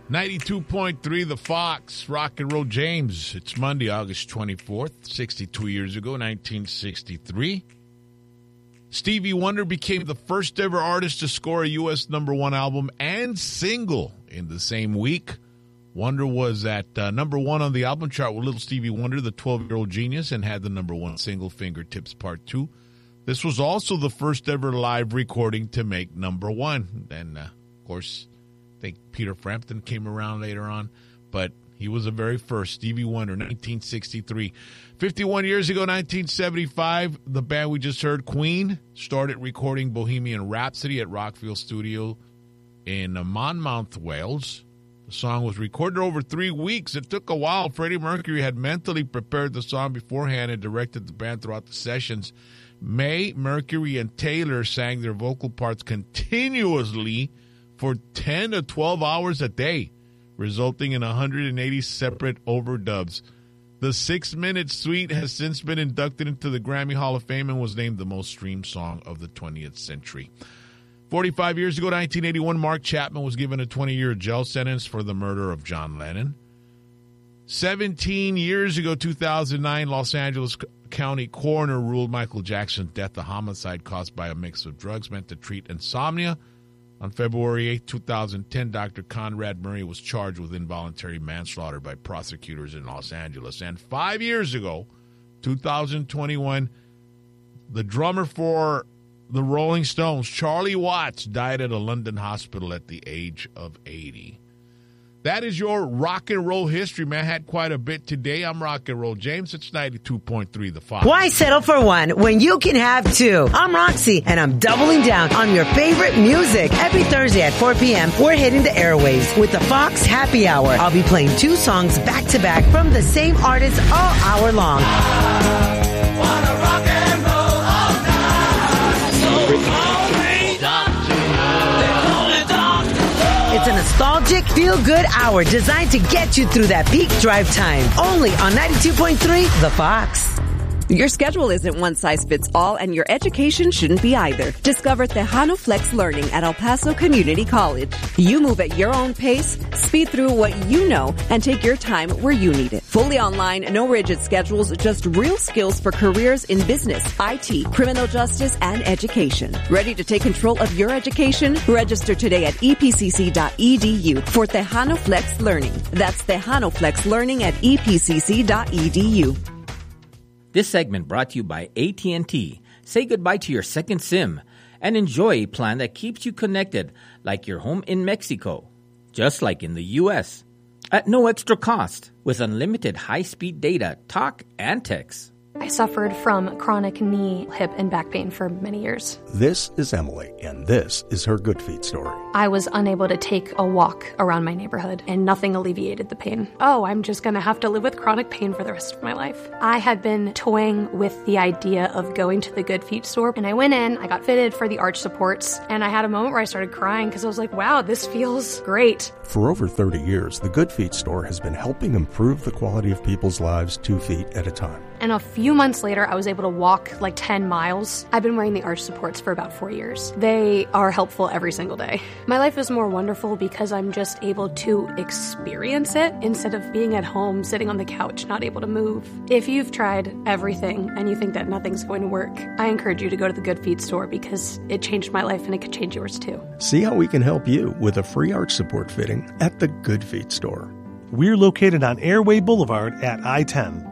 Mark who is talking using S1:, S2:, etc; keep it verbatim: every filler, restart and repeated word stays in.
S1: ninety-two point three The Fox, Rock and Roll James. It's Monday, August twenty-fourth, sixty-two years ago, nineteen sixty-three. Stevie Wonder became the first ever artist to score a U S number one album and single in the same week. Wonder was at uh, number one on the album chart with Little Stevie Wonder, the twelve-year-old genius, and had the number one single, Fingertips Part two. This was also the first ever live recording to make number one. And, uh, of course, I think Peter Frampton came around later on, but he was the very first. Stevie Wonder, nineteen sixty-three. fifty-one years ago, nineteen seventy-five, the band we just heard, Queen, started recording Bohemian Rhapsody at Rockfield Studio in Monmouth, Wales. The song was recorded over three weeks. It took a while. Freddie Mercury had mentally prepared the song beforehand and directed the band throughout the sessions. May, Mercury, and Taylor sang their vocal parts continuously for ten to twelve hours a day, resulting in one hundred eighty separate overdubs. The six-minute suite has since been inducted into the Grammy Hall of Fame and was named the most streamed song of the twentieth century. forty-five years ago, nineteen eighty-one, Mark Chapman was given a twenty-year jail sentence for the murder of John Lennon. seventeen years ago, two thousand nine, Los Angeles County coroner ruled Michael Jackson's death a homicide caused by a mix of drugs meant to treat insomnia. On February eighth, two thousand ten, Doctor Conrad Murray was charged with involuntary manslaughter by prosecutors in Los Angeles. And five years ago, two thousand twenty-one, the drummer for the Rolling Stones, Charlie Watts, died at a London hospital at the age of eighty. That is your rock and roll history, man. I had quite a bit today. I'm Rock and Roll James. It's ninety-two point three The Fox.
S2: Why settle for one when you can have two? I'm Roxy, and I'm doubling down on your favorite music. Every Thursday at four p.m., we're hitting the airwaves with the Fox Happy Hour. I'll be playing two songs back-to-back from the same artist all hour long.
S3: I wanna rock and roll all night. So call me doctor. They call me doctor.
S2: It's a nostalgic, feel-good hour designed to get you through that peak drive time. Only on ninety-two point three The Fox.
S4: Your schedule isn't one size fits all, and your education shouldn't be either. Discover Tejano Flex Learning at El Paso Community College. You move at your own pace, speed through what you know, and take your time where you need it. Fully online, no rigid schedules, just real skills for careers in business, I T, criminal justice, and education. Ready to take control of your education? Register today at e p c c dot e d u for Tejano Flex Learning. That's Tejano Flex Learning at e p c c dot e d u.
S5: This segment brought to you by A T and T. Say goodbye to your second SIM and enjoy a plan that keeps you connected like you're home in Mexico, just like in the U S, at no extra cost with unlimited high-speed data, talk, and text.
S6: I suffered from chronic knee, hip, and back pain for many years.
S7: This is Emily, and this is her Good Feet story.
S6: I was unable to take a walk around my neighborhood, and nothing alleviated the pain. Oh, I'm just going to have to live with chronic pain for the rest of my life. I had been toying with the idea of going to the Good Feet store, and I went in, I got fitted for the arch supports, and I had a moment where I started crying because I was like, wow, this feels great.
S7: For over thirty years, the Good Feet store has been helping improve the quality of people's lives two feet at a time.
S6: And a few months later, I was able to walk like ten miles. I've been wearing the arch supports for about four years. They are helpful every single day. My life is more wonderful because I'm just able to experience it instead of being at home, sitting on the couch, not able to move. If you've tried everything and you think that nothing's going to work, I encourage you to go to the Good Feet store because it changed my life and it could change yours too.
S7: See how we can help you with a free arch support fitting at the Good Feet store.
S8: We're located on Airway Boulevard at I ten.